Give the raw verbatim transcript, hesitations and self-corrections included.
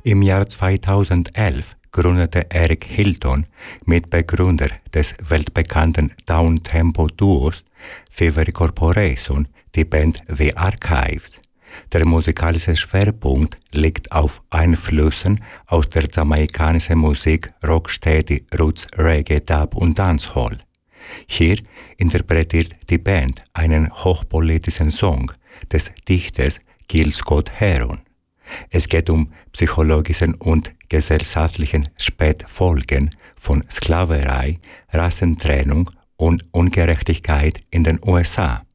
Im Jahr zweitausendelf gründete Eric Hilton, Mitbegründer des weltbekannten Downtempo-Duos Thievery Corporation, die Band The Archives. Der musikalische Schwerpunkt liegt auf Einflüssen aus der jamaikanischen Musik, Rocksteady, Roots, Reggae, Dub und Dancehall. Hier interpretiert die Band einen hochpolitischen Song des Dichters Gil Scott-Heron. Es geht um psychologischen und gesellschaftlichen Spätfolgen von Sklaverei, Rassentrennung und Ungerechtigkeit in den U S A.